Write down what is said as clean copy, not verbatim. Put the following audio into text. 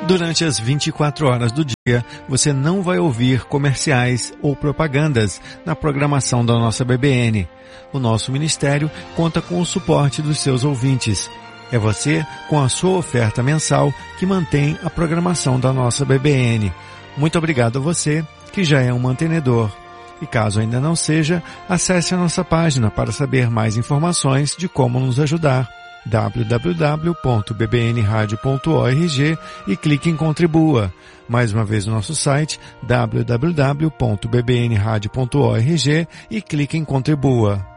Durante as 24 horas do dia, você não vai ouvir comerciais ou propagandas na programação da nossa BBN. O nosso ministério conta com o suporte dos seus ouvintes. É você, com a sua oferta mensal, que mantém a programação da nossa BBN. Muito obrigado a você, que já é um mantenedor. E caso ainda não seja, acesse a nossa página para saber mais informações de como nos ajudar. www.bbnradio.org e clique em Contribua. Mais uma vez o nosso site www.bbnradio.org e clique em Contribua.